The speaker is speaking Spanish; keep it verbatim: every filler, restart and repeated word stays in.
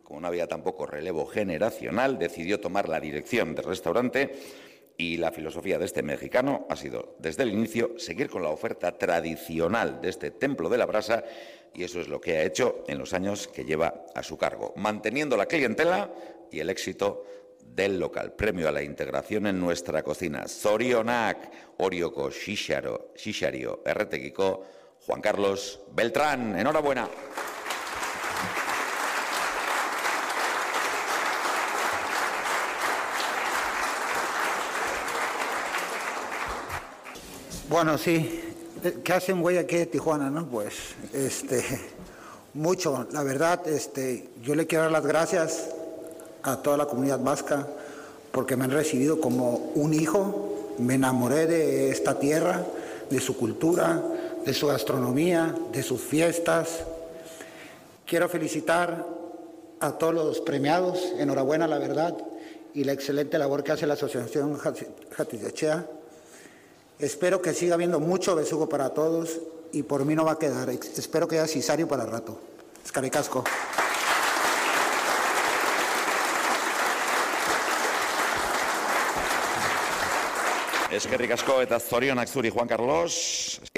como no había tampoco relevo generacional, decidió tomar la dirección del restaurante y la filosofía de este mexicano ha sido, desde el inicio, seguir con la oferta tradicional de este templo de la brasa, y eso es lo que ha hecho en los años que lleva a su cargo, manteniendo la clientela y el éxito del local. Premio a la integración en nuestra cocina. Zorionak, Orioko Xixaro, Xixario, Erretekiko, Juan Carlos Beltrán. Enhorabuena. Bueno, sí. ¿Qué hacen güey aquí de Tijuana, no? Pues, este, mucho. La verdad, este, yo le quiero dar las gracias a toda la comunidad vasca porque me han recibido como un hijo. Me enamoré de esta tierra, de su cultura, de su gastronomía, de sus fiestas. Quiero felicitar a todos los premiados. Enhorabuena, la verdad, y la excelente labor que hace la Asociación Jatizechea. Espero que siga habiendo mucho besugo para todos y por mí no va a quedar. Espero que haya cisario para rato. Eskerrik asko. Eskerrik asko eta zorionak zuri, Juan Carlos.